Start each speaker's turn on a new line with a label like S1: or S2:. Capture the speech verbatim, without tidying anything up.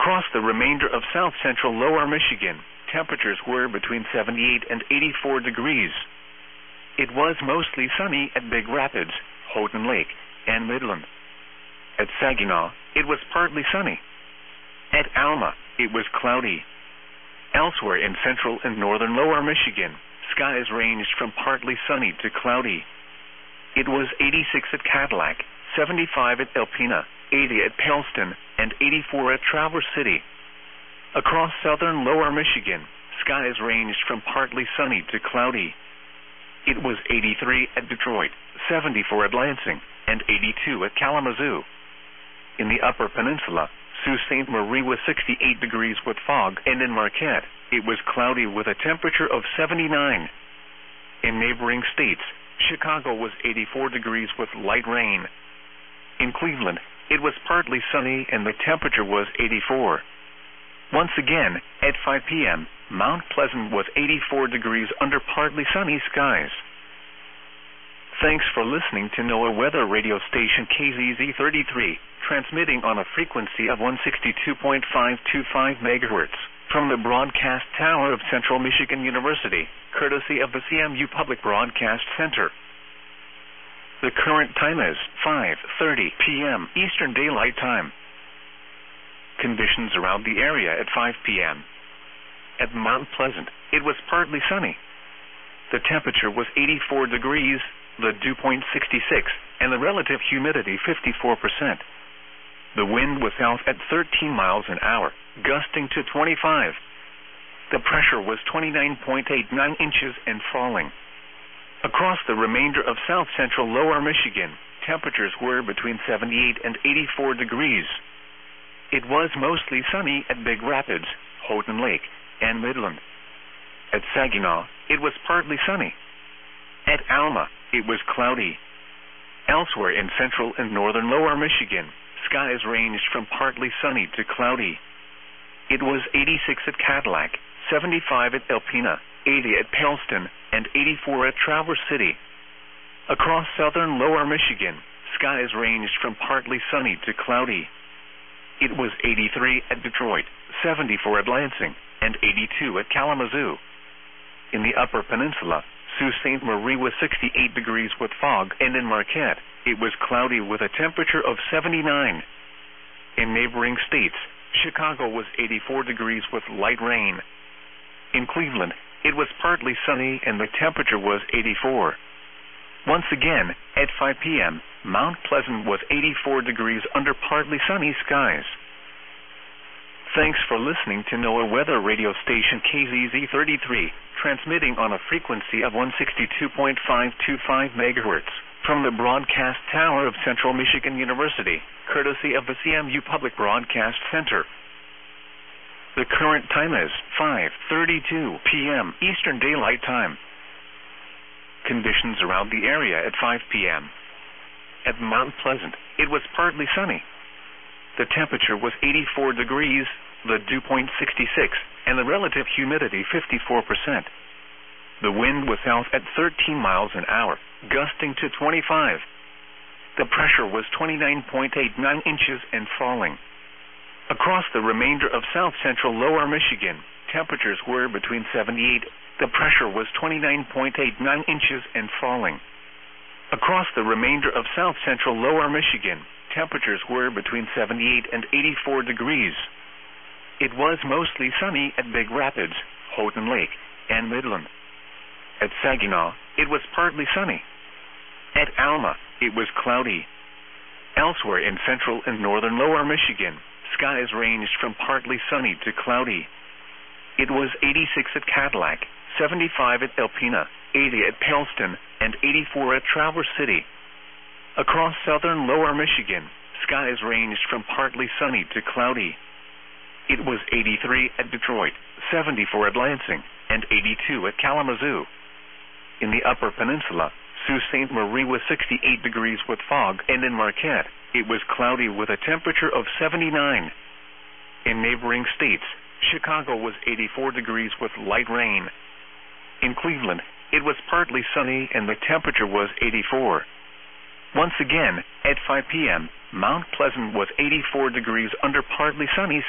S1: Across the remainder of south-central lower Michigan, temperatures were between seventy-eight and eighty-four degrees. It was mostly sunny at Big Rapids, Houghton Lake, and Midland. At Saginaw, it was partly sunny. At Alma, it was cloudy. Elsewhere in central and northern lower Michigan, skies ranged from partly sunny to cloudy. It was eighty-six at Cadillac, seventy-five at Alpena, eighty at Paleston, and eighty-four at Traverse City. Across southern lower Michigan, skies ranged from partly sunny to cloudy. It was eighty-three at Detroit, seventy-four at Lansing, and eighty-two at Kalamazoo. In the Upper Peninsula, Sault Ste. Marie was sixty-eight degrees with fog, and in Marquette, it was cloudy with a temperature of seventy-nine. In neighboring states, Chicago was eighty-four degrees with light rain. In Cleveland, it was partly sunny and the temperature was eighty-four. Once again, at five p m, Mount Pleasant was eighty-four degrees under partly sunny skies. Thanks for listening to NOAA Weather Radio Station K Z Z thirty-three, transmitting on a frequency of one sixty-two point five two five megahertz from the broadcast tower of Central Michigan University, courtesy of the C M U Public Broadcast Center. The current time is five thirty p m Eastern Daylight Time. Conditions around the area at five p m At Mount Pleasant, it was partly sunny. The temperature was eighty-four degrees, the dew point sixty-six, and the relative humidity fifty-four percent. The wind was south at thirteen miles an hour, gusting to twenty-five. The pressure was twenty-nine point eight nine inches and falling. Across the remainder of south-central lower Michigan, temperatures were between seventy-eight and eighty-four degrees. It was mostly sunny at Big Rapids, Houghton Lake, and Midland. At Saginaw, it was partly sunny. At Alma, it was cloudy. Elsewhere in central and northern lower Michigan, skies ranged from partly sunny to cloudy. It was eighty-six at Cadillac, seventy-five at Alpena, eighty at Paleston, and eighty-four at Traverse City. Across southern lower Michigan, skies ranged from partly sunny to cloudy. It was eighty-three at Detroit, seventy-four at Lansing, and eighty-two at Kalamazoo. In the Upper Peninsula, Sault Ste. Marie was sixty-eight degrees with fog, and in Marquette, it was cloudy with a temperature of seventy-nine. In neighboring states, Chicago was eighty-four degrees with light rain. In Cleveland, it was partly sunny and the temperature was eighty-four. Once again, at five p m, Mount Pleasant was eighty-four degrees under partly sunny skies. Thanks for listening to NOAA Weather Radio Station K Z Z thirty-three, transmitting on a frequency of one sixty-two point five two five megahertz from the broadcast tower of Central Michigan University, courtesy of the C M U Public Broadcast Center. The current time is five thirty-two p m Eastern Daylight Time. Conditions around the area at five p m At Mount Pleasant, it was partly sunny. The temperature was eighty-four degrees, the dew point sixty-six, and the relative humidity fifty-four percent. The wind was south at thirteen miles an hour, gusting to twenty-five. The pressure was twenty-nine point eight nine inches and falling. Across the remainder of south-central lower Michigan, temperatures were between seventy-eight. The pressure was twenty-nine point eight nine inches and falling. Across the remainder of south-central lower Michigan, temperatures were between seventy-eight and eighty-four degrees. It was mostly sunny at Big Rapids, Houghton Lake, and Midland. At Saginaw, it was partly sunny. At Alma, it was cloudy. Elsewhere in central and northern lower Michigan, skies ranged from partly sunny to cloudy. It was eighty-six at Cadillac, seventy-five at Alpena, eighty at Paleston, and eighty-four at Traverse City. Across southern lower Michigan, skies ranged from partly sunny to cloudy. It was eighty-three at Detroit, seventy-four at Lansing, and eighty-two at Kalamazoo. In the Upper Peninsula, Sault Ste. Marie was sixty-eight degrees with fog, and in Marquette, it was cloudy with a temperature of seventy-nine. In neighboring states, Chicago was eighty-four degrees with light rain. In Cleveland, it was partly sunny and the temperature was eighty-four. Once again, at five p m, Mount Pleasant was eighty-four degrees under partly sunny